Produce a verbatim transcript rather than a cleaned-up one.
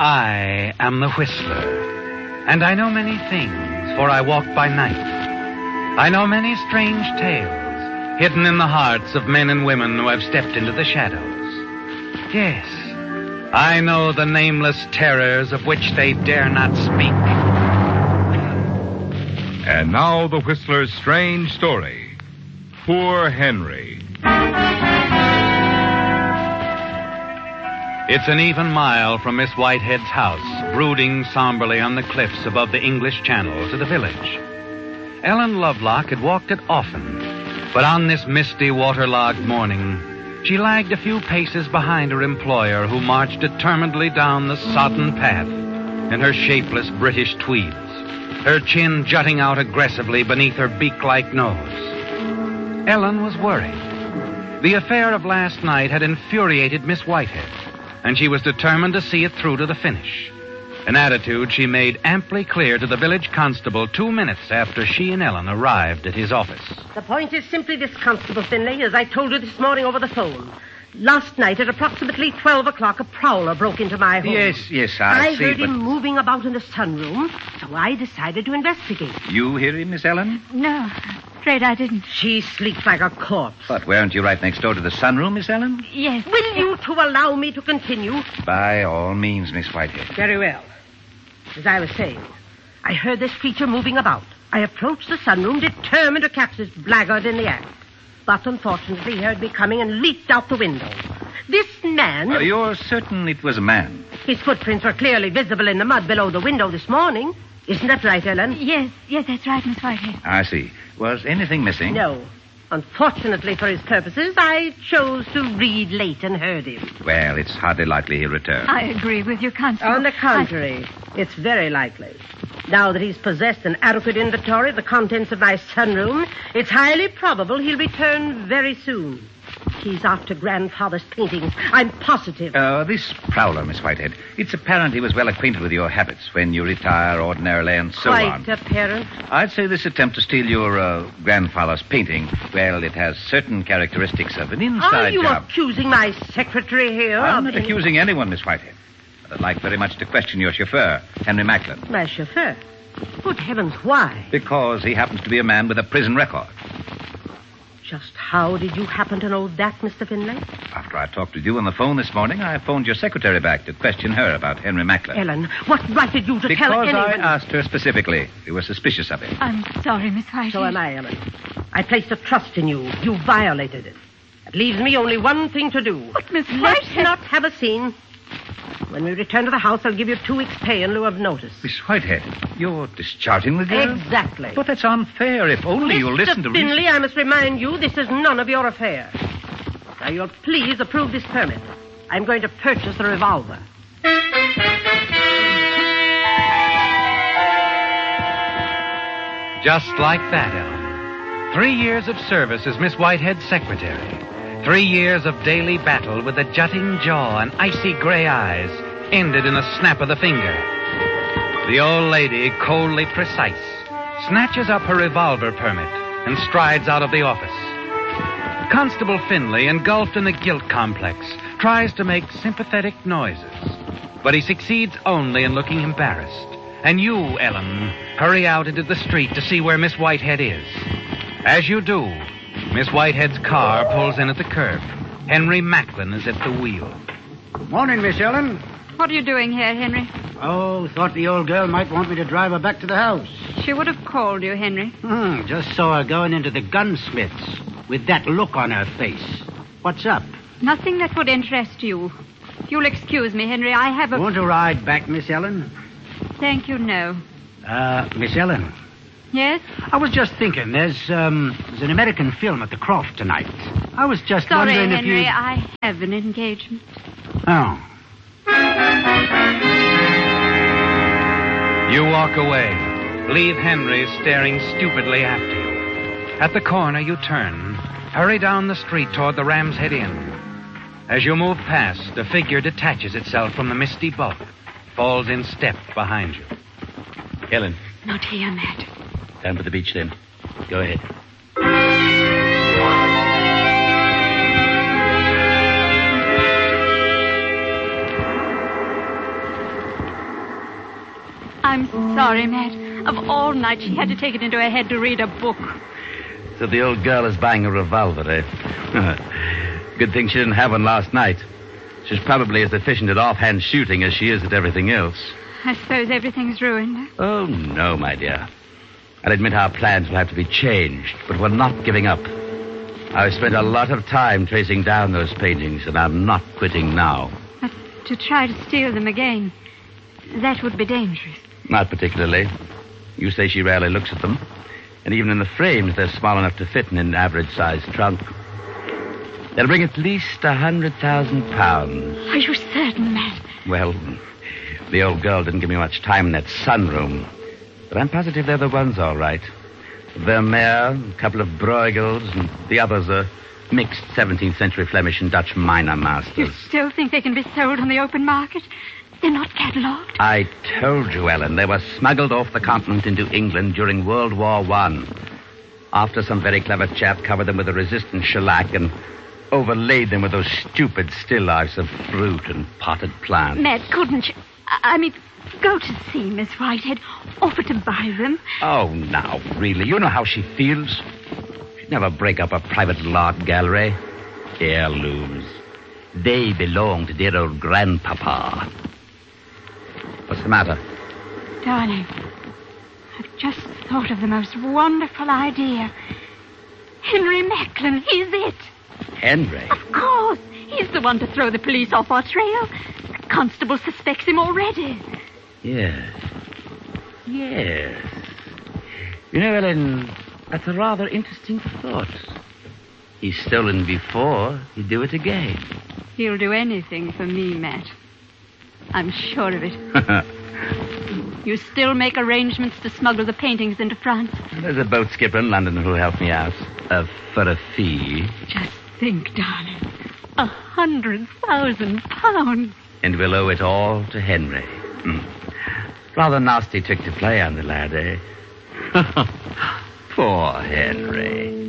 I am the Whistler, and I know many things, for I walk by night. I know many strange tales, hidden in the hearts of men and women who have stepped into the shadows. Yes, I know the nameless terrors of which they dare not speak. And now the Whistler's strange story. Poor Henry. It's an even mile from Miss Whitehead's house, brooding somberly on the cliffs above the English Channel, to the village. Ellen Lovelock had walked it often, but on this misty, waterlogged morning, she lagged a few paces behind her employer, who marched determinedly down the sodden path in her shapeless British tweeds, her chin jutting out aggressively beneath her beak-like nose. Ellen was worried. The affair of last night had infuriated Miss Whitehead, and she was determined to see it through to the finish. An attitude she made amply clear to the village constable two minutes after she and Ellen arrived at his office. The point is simply this, Constable Finlay, as I told you this morning over the phone. Last night at approximately twelve o'clock, a prowler broke into my home. Yes, yes, I, I see, heard but... him moving about in the sunroom, so I decided to investigate. You hear him, Miss Ellen? No, afraid I didn't. She sleeps like a corpse. But weren't you right next door to the sunroom, Miss Ellen? Yes. Will you two allow me to continue? By all means, Miss Whitehead. Very well. As I was saying, I heard this creature moving about. I approached the sunroom, determined to catch this blackguard in the act. But unfortunately, he heard me coming and leaped out the window. This man... Uh, you're certain it was a man? His footprints were clearly visible in the mud below the window this morning. Isn't that right, Ellen? Yes, yes, that's right, Miss Whitehead. I see. Was anything missing? No. Unfortunately for his purposes, I chose to read late and heard him. Well, it's hardly likely he'll return. I agree with you, Constable. On the contrary, I... it's very likely. Now that he's possessed an adequate inventory of the contents of my sunroom, it's highly probable he'll return very soon. He's after Grandfather's paintings. I'm positive. Uh, this prowler, Miss Whitehead, it's apparent he was well acquainted with your habits when you retire ordinarily and so Quite on. Quite apparent. I'd say this attempt to steal your uh, grandfather's painting, well, it has certain characteristics of an inside Are you job. accusing my secretary here? I'm of not accusing anyone, Miss Whitehead. But I'd like very much to question your chauffeur, Henry Macklin. My chauffeur? Good heavens, why? Because he happens to be a man with a prison record. Just how did you happen to know that, Mister Finlay? After I talked with you on the phone this morning, I phoned your secretary back to question her about Henry Macklin. Ellen, what right did you to because tell anyone? Because I asked her specifically. You were suspicious of him. I'm sorry, Miss Whitehead. So am I, Ellen. I placed a trust in you. You violated it. It leaves me only one thing to do. But, Miss Let's Whitehead... not have a scene. When we return to the house, I'll give you two weeks' pay in lieu of notice. Miss Whitehead, you're discharging the girl? Exactly. But that's unfair. If only you'll listen to Mister reason. Finlay, I must remind you, this is none of your affair. Now, you'll please approve this permit. I'm going to purchase a revolver. Just like that, Ellen. Three years of service as Miss Whitehead's secretary. Three years of daily battle with a jutting jaw and icy gray eyes ended in a snap of the finger. The old lady, coldly precise, snatches up her revolver permit and strides out of the office. Constable Finlay, engulfed in the guilt complex, tries to make sympathetic noises, but he succeeds only in looking embarrassed. And you, Ellen, hurry out into the street to see where Miss Whitehead is. As you do, Miss Whitehead's car pulls in at the curb. Henry Macklin is at the wheel. Morning, Miss Ellen. What are you doing here, Henry? Oh, thought the old girl might want me to drive her back to the house. She would have called you, Henry. Hmm, just saw her going into the gunsmith's with that look on her face. What's up? Nothing that would interest you. If you'll excuse me, Henry, I have a... Want to ride back, Miss Ellen? Thank you, no. Uh, Miss Ellen. Yes? I was just thinking, there's, um, there's an American film at the Croft tonight. I was just Sorry, wondering Henry, if you... I have an engagement. Oh. You walk away. Leave Henry staring stupidly after you. At the corner, you turn. Hurry down the street toward the Ram's Head Inn. As you move past, a figure detaches itself from the misty bulk, falls in step behind you. Ellen. Not here, Matt. Down to the beach, then. Go ahead. I'm sorry, Matt. Of all nights, she had to take it into her head to read a book. So the old girl is buying a revolver, eh? Good thing she didn't have one last night. She's probably as efficient at offhand shooting as she is at everything else. I suppose everything's ruined. Oh, no, my dear. I'll admit our plans will have to be changed, but we're not giving up. I've spent a lot of time tracing down those paintings, and I'm not quitting now. But to try to steal them again, that would be dangerous. Not particularly. You say she rarely looks at them. And even in the frames, they're small enough to fit in an average-sized trunk. They'll bring at least a hundred thousand pounds. Are you certain, Matt? Well, the old girl didn't give me much time in that sunroom. But I'm positive they're the ones, all right. Vermeer, a couple of Bruegels, and the others are mixed seventeenth century Flemish and Dutch minor masters. You still think they can be sold on the open market? They're not catalogued? I told you, Ellen, they were smuggled off the continent into England during World War One. After some very clever chap covered them with a resistant shellac and overlaid them with those stupid still lifes of fruit and potted plants. Matt, couldn't you? I I mean, go to see Miss Whitehead. Offer to buy them. Oh, now, really, you know how she feels. She'd never break up a private art gallery. Heirlooms. They belong to dear old grandpapa. What's the matter? Darling, I've just thought of the most wonderful idea. Henry Macklin, he's it. Henry? Of course. He's the one to throw the police off our trail. The constable suspects him already. Yes. Yes. You know, Ellen, that's a rather interesting thought. He's stolen before. He'd do it again. He'll do anything for me, Matt. I'm sure of it. You still make arrangements to smuggle the paintings into France? There's a boat skipper in London who'll help me out. Uh, for a fee. Just think, darling. A hundred thousand pounds. And we'll owe it all to Henry. Mm. Rather nasty trick to play on the lad, eh? Poor Henry.